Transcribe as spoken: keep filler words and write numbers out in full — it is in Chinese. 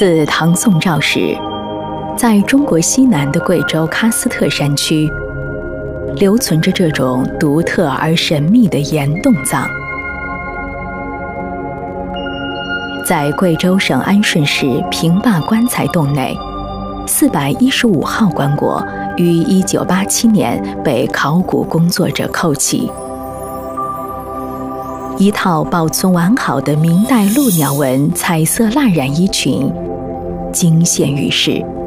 自唐宋赵时，在中国西南的贵州喀斯特山区，留存着这种独特而神秘的岩洞葬。在贵州省安顺市平坝棺材洞内，四百一十五号棺椁于一九八七年被考古工作者扣起。一套保存完好的明代鹭鸟纹彩色蜡染衣裙惊现于世。